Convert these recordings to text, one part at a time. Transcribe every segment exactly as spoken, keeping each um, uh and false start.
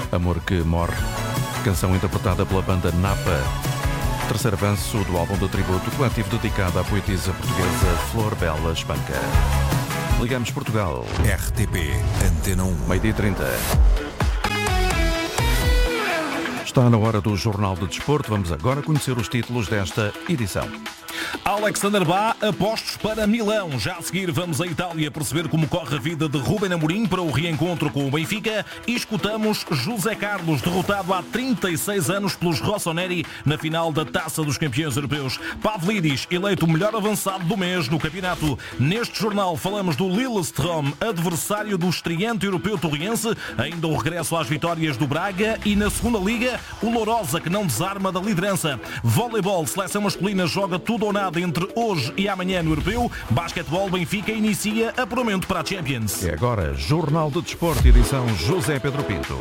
Amor que Morre, canção interpretada pela banda Napa. Terceiro avanço do álbum de tributo coletivo dedicado à poetisa portuguesa Flor Bela Espanca. Ligamos Portugal. R T P Antena um. Meio-dia e trinta. Está na hora do Jornal de Desporto. Vamos agora conhecer os títulos desta edição. Alexander Bá, apostos para Milão. Já a seguir vamos à Itália perceber como corre a vida de Ruben Amorim para o reencontro com o Benfica e escutamos José Carlos, derrotado há trinta e seis anos pelos Rossoneri na final da Taça dos Campeões Europeus. Pavlidis, eleito o melhor avançado do mês no campeonato. Neste jornal falamos do Lillestrøm, adversário do estreante europeu torriense, ainda o regresso às vitórias do Braga e na segunda liga, o Lourosa que não desarma da liderança. Voleibol, seleção masculina joga tudo ou nada entre hoje e amanhã no Europeu. Basquetebol, Benfica inicia apuramento para a Champions. E agora, Jornal de Desporto, edição José Pedro Pinto.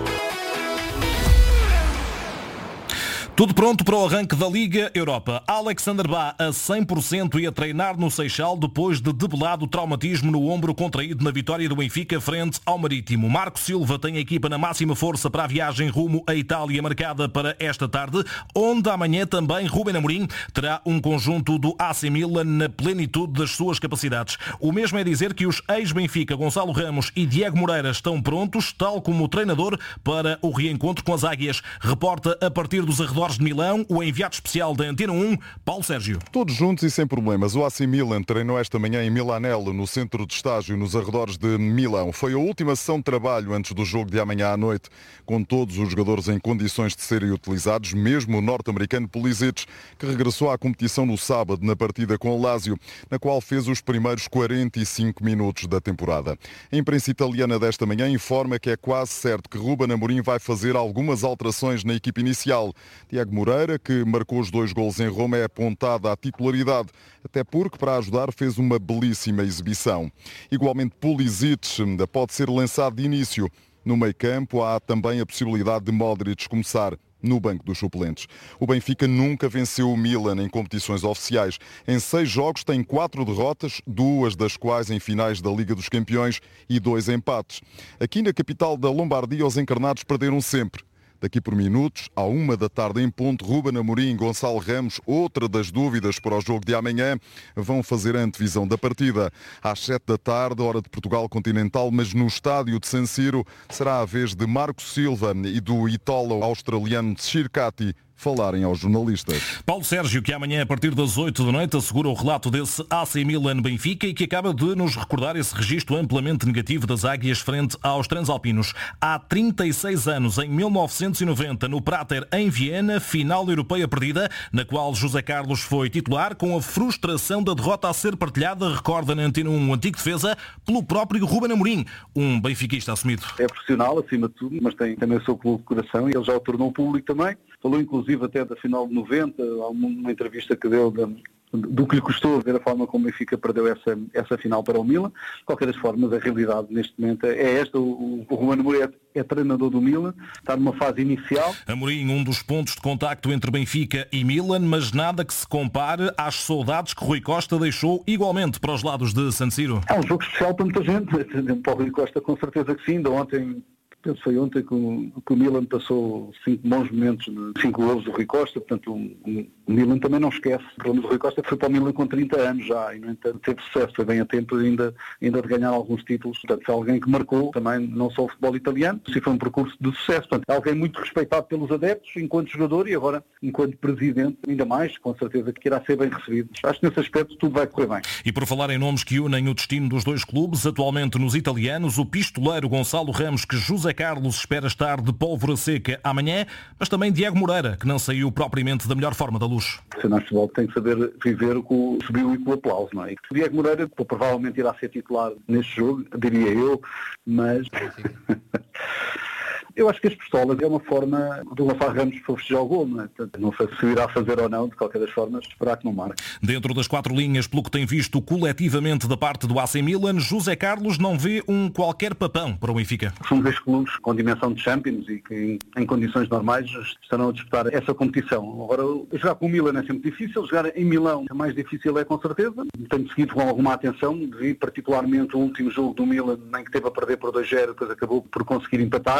Tudo pronto para o arranque da Liga Europa. Alexander Bá a cem por cento e a treinar no Seixal depois de debelado traumatismo no ombro contraído na vitória do Benfica frente ao Marítimo. Marco Silva tem a equipa na máxima força para a viagem rumo à Itália marcada para esta tarde, onde amanhã também Ruben Amorim terá um conjunto do A C Milan na plenitude das suas capacidades. O mesmo é dizer que os ex-Benfica Gonçalo Ramos e Diego Moreira estão prontos, tal como o treinador, para o reencontro com as Águias. Reporta a partir dos arredores de Milão, o enviado especial da Antena um, Paulo Sérgio. Todos juntos e sem problemas. O A C Milan treinou esta manhã em Milanello, no centro de estágio, nos arredores de Milão. Foi a última sessão de trabalho antes do jogo de amanhã à noite, com todos os jogadores em condições de serem utilizados, mesmo o norte-americano Pulisic, que regressou à competição no sábado na partida com o Lazio, na qual fez os primeiros quarenta e cinco minutos da temporada. A imprensa italiana desta manhã informa que é quase certo que Ruben Amorim vai fazer algumas alterações na equipe inicial. Diego Moreira, que marcou os dois golos em Roma, é apontado à titularidade, até porque, para ajudar, fez uma belíssima exibição. Igualmente, Pulisic pode ser lançado de início. No meio-campo, há também a possibilidade de Modric começar no banco dos suplentes. O Benfica nunca venceu o Milan em competições oficiais. Em seis jogos tem quatro derrotas, duas das quais em finais da Liga dos Campeões e dois empates. Aqui na capital da Lombardia, os encarnados perderam sempre. Daqui por minutos, à uma da tarde em ponto, Ruben Amorim e Gonçalo Ramos, outra das dúvidas para o jogo de amanhã, vão fazer a antevisão da partida. Às sete da tarde, hora de Portugal continental, mas no estádio de San Siro, será a vez de Marco Silva e do italo-australiano Circati falarem aos jornalistas. Paulo Sérgio, que amanhã a partir das oito da noite assegura o relato desse A C Milan-Benfica e que acaba de nos recordar esse registro amplamente negativo das Águias frente aos transalpinos. Há trinta e seis anos, em mil novecentos e noventa, no Prater, em Viena, final europeia perdida, na qual José Carlos foi titular, com a frustração da derrota a ser partilhada, recorda na Antena um, um antigo defesa, pelo próprio Ruben Amorim, um benfiquista assumido. É profissional, acima de tudo, mas tem também o seu clube de coração e ele já o tornou público também. Falou inclusive até da final de noventa, há uma entrevista que deu de, do que lhe custou ver a forma como o Benfica perdeu essa, essa final para o Milan. De qualquer das formas, a realidade neste momento é esta. O, o Ruben Amorim é, é treinador do Milan, está numa fase inicial. Amorim, um dos pontos de contacto entre Benfica e Milan, mas nada que se compare às saudades que Rui Costa deixou igualmente para os lados de San Siro. É um jogo especial para muita gente, para o Rui Costa com certeza que sim. Ainda ontem... Penso foi ontem que o, que o Milan passou cinco bons momentos, cinco golos do Rui Costa, portanto o, o Milan também não esquece. O problema do Rui Costa foi para o Milan com trinta anos já e, no entanto, teve sucesso, foi bem a tempo ainda, ainda de ganhar alguns títulos. Portanto, foi alguém que marcou também não só o futebol italiano, se foi um percurso de sucesso. Portanto, é alguém muito respeitado pelos adeptos enquanto jogador e agora enquanto presidente, ainda mais, com certeza que irá ser bem recebido. Acho que nesse aspecto tudo vai correr bem. E por falar em nomes que unem o destino dos dois clubes, atualmente nos italianos, o pistoleiro Gonçalo Ramos, que José Carlos espera estar de pólvora seca amanhã, mas também Diego Moreira, que não saiu propriamente da melhor forma da luz. O profissional de futebol tem que saber viver com o subiu e com o aplauso, não é? O Diego Moreira provavelmente irá ser titular neste jogo, diria eu, mas... Eu acho que as pistolas é uma forma de Gonçalo Ramos para festejar o gol, não é? Portanto, não sei se irá fazer ou não, de qualquer das formas, esperar que não marque. Dentro das quatro linhas, pelo que tem visto coletivamente da parte do A C Milan, José Carlos não vê um qualquer papão para o Benfica. São dois clubes com dimensão de Champions e que em, em condições normais estarão a disputar essa competição. Agora, jogar com o Milan é sempre difícil, jogar em Milão é mais difícil, é com certeza. Tenho seguido com alguma atenção, vi particularmente o último jogo do Milan, em que teve a perder por dois a zero, depois acabou por conseguir empatar.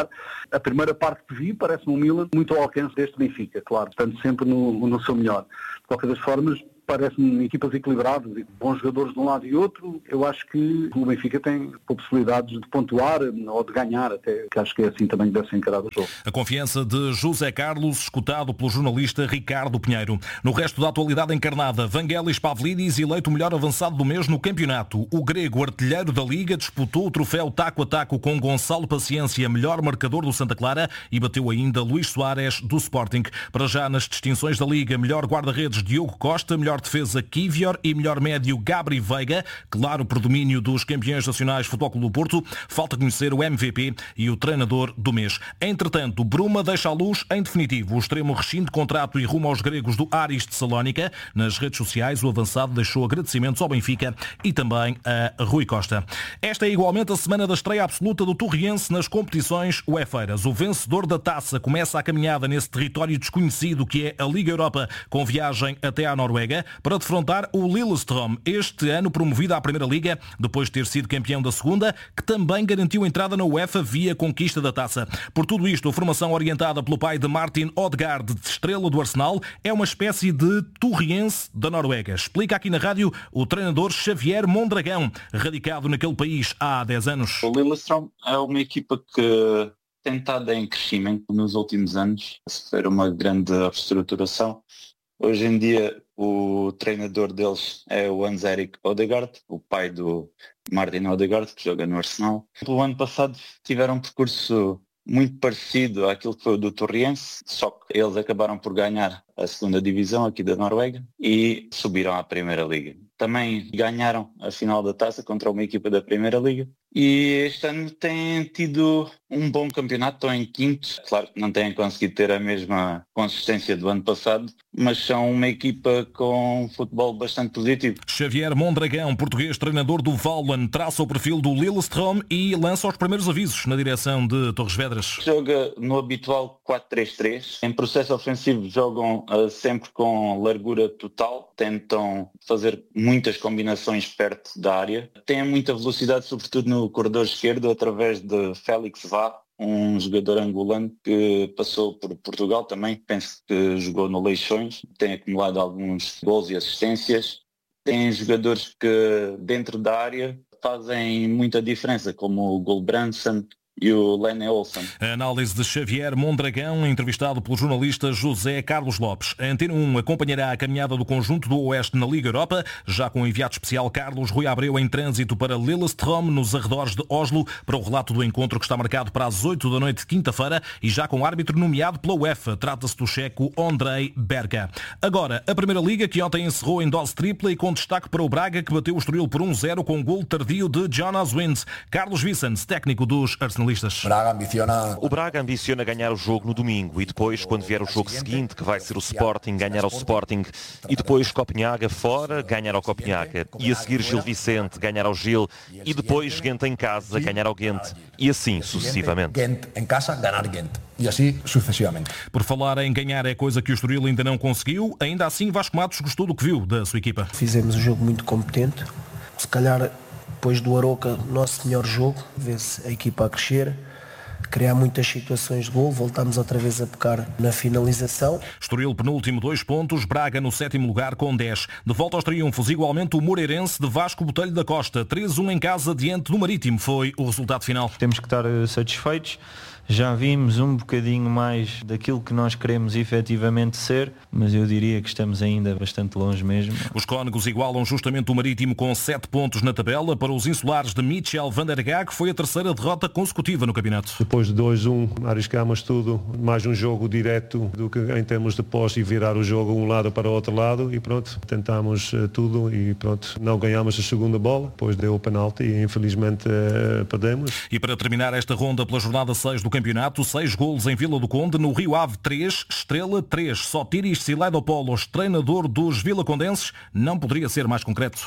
a primeira parte que vi parece-me um Milan muito ao alcance deste Benfica, claro, portanto sempre no, no seu melhor. De qualquer das formas, parece-me equipas equilibradas e bons jogadores de um lado e outro. Eu acho que o Benfica tem possibilidades de pontuar ou de ganhar, até que acho que é assim também que deve ser encarado o jogo. A confiança de José Carlos, escutado pelo jornalista Ricardo Pinheiro. No resto da atualidade encarnada, Vangelis Pavlidis eleito o melhor avançado do mês no campeonato. O grego artilheiro da Liga disputou o troféu taco a taco com Gonçalo Paciência, melhor marcador do Santa Clara, e bateu ainda Luís Soares do Sporting. Para já nas distinções da Liga, melhor guarda-redes Diogo Costa, melhor defesa Kivior e melhor médio Gabri Veiga. Claro predomínio dos campeões nacionais Futebol Clube do Porto. Falta conhecer o M V P e o treinador do mês. Entretanto, Bruma deixa à luz em definitivo o extremo rescinde contrato e rumo aos gregos do Aris de Salónica. Nas redes sociais, o avançado deixou agradecimentos ao Benfica e também a Rui Costa. Esta é igualmente a semana da estreia absoluta do Torriense nas competições uefeiras. O vencedor da taça começa a caminhada nesse território desconhecido que é a Liga Europa, com viagem até à Noruega, para defrontar o Lillestrøm, este ano promovido à Primeira Liga, depois de ter sido campeão da segunda, que também garantiu entrada na UEFA via conquista da taça. Por tudo isto, a formação orientada pelo pai de Martin Odegaard, de estrela do Arsenal, é uma espécie de Torriense da Noruega. Explica aqui na rádio o treinador Xavier Mondragão, radicado naquele país há dez anos. O Lillestrøm é uma equipa que tem estado em crescimento nos últimos anos, a sofrer uma grande reestruturação. Hoje em dia o treinador deles é o Hans-Erik Odegaard, o pai do Martin Odegaard, que joga no Arsenal. O ano passado tiveram um percurso muito parecido àquilo que foi o do Torriense, só que eles acabaram por ganhar a segunda divisão aqui da Noruega e subiram à Primeira Liga. Também ganharam a final da taça contra uma equipa da Primeira Liga e este ano têm tido um bom campeonato, estão em quinto. Claro que não têm conseguido ter a mesma consistência do ano passado, mas são uma equipa com um futebol bastante positivo. Xavier Mondragão, português, treinador do Vallen, traça o perfil do Lillestrøm e lança os primeiros avisos na direção de Torres Vedras. Joga no habitual quatro três três. Em processo ofensivo jogam uh, sempre com largura total, tentam fazer muitas combinações perto da área. Têm muita velocidade, sobretudo no corredor esquerdo, através de Félix Vá, um jogador angolano que passou por Portugal também, penso que jogou no Leixões, tem acumulado alguns gols e assistências. Tem jogadores que dentro da área fazem muita diferença, como o Gulbrandsen e o Lene Olsen. A análise de Xavier Mondragão, entrevistado pelo jornalista José Carlos Lopes. A Antena um acompanhará a caminhada do conjunto do Oeste na Liga Europa, já com o enviado especial Carlos Rui Abreu em trânsito para Lillestrøm, nos arredores de Oslo, para o relato do encontro que está marcado para as oito da noite de quinta-feira e já com árbitro nomeado pela UEFA. Trata-se do checo Ondrej Berga. Agora, a Primeira Liga, que ontem encerrou em dose tripla e com destaque para o Braga, que bateu o Estoril por um zero com um golo tardio de Jonas Wind. Carlos Vicens, técnico dos Arsenalistas. Braga ambiciona... O Braga ambiciona ganhar o jogo no domingo e depois, quando vier o jogo seguinte, que vai ser o Sporting, ganhar ao Sporting, e depois Copenhaga fora, ganhar ao Copenhaga, e a seguir Gil Vicente, ganhar ao Gil, e depois Ghent em casa, ganhar ao Ghent, e assim sucessivamente. Ghent em casa, ganhar Ghent. E assim sucessivamente. Por falar em ganhar é coisa que o Estoril ainda não conseguiu, ainda assim Vasco Matos gostou do que viu da sua equipa. Fizemos um jogo muito competente, se calhar depois do Aroca, nosso melhor jogo, vê-se a equipa a crescer, criar muitas situações de gol, voltamos outra vez a pecar na finalização. Estoril penúltimo, dois pontos, Braga no sétimo lugar com dez. De volta aos triunfos, igualmente o Moreirense de Vasco Botelho da Costa. três a um em casa diante do Marítimo foi o resultado final. Temos que estar satisfeitos. Já vimos um bocadinho mais daquilo que nós queremos efetivamente ser, mas eu diria que estamos ainda bastante longe mesmo. Os cónegos igualam justamente o Marítimo com sete pontos na tabela. Para os insulares de Michel van der Gaag foi a terceira derrota consecutiva no campeonato. Depois de dois a um arriscamos tudo, mais um jogo direto do que em termos de posse e virar o jogo um lado para o outro lado e pronto, tentámos uh, tudo e pronto, não ganhámos a segunda bola, depois deu o penalti e infelizmente uh, perdemos. E para terminar esta ronda pela jornada seis do campeonato, seis golos em Vila do Conde, no Rio Ave três, Estrela três. Sotiris Silaidopoulos, treinador dos vilacondenses, não poderia ser mais concreto.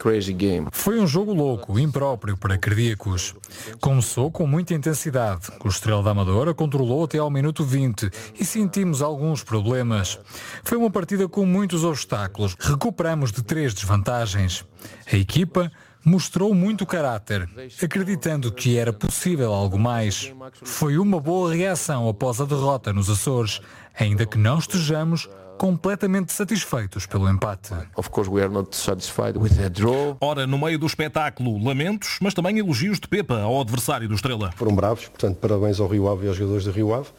Foi um jogo louco, impróprio para cardíacos. Começou com muita intensidade. O Estrela da Amadora controlou até ao minuto vinte e sentimos alguns problemas. Foi uma partida com muitos obstáculos. Recuperamos de três desvantagens. A equipa mostrou muito caráter, acreditando que era possível algo mais. Foi uma boa reação após a derrota nos Açores, ainda que não estejamos completamente satisfeitos pelo empate. Of course we are not satisfied with the draw. Ora, no meio do espetáculo, lamentos, mas também elogios de Pepa ao adversário do Estrela. Foram bravos, portanto, parabéns ao Rio Ave e aos jogadores do Rio Ave.